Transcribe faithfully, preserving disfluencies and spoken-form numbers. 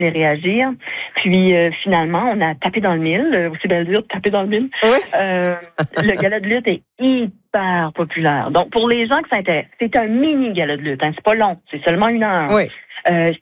et réagir. Puis euh, finalement, on a tapé dans le mille, euh, aussi bien dire, taper dans le mille. Oui. Euh, le gala de lutte est hyper populaire. Donc, pour les gens qui s'intéressent, c'est un mini gala de lutte. Hein, c'est pas long, c'est seulement une heure. Oui. Euh,